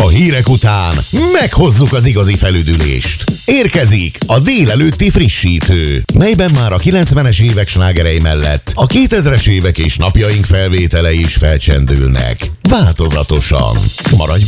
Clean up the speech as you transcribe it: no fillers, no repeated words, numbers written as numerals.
A hírek után meghozzuk az igazi felüdülést. Érkezik a délelőtti frissítő, melyben már a 90-es évek slágerei mellett a 2000-es évek és napjaink felvételei is felcsendülnek. Változatosan. Maradj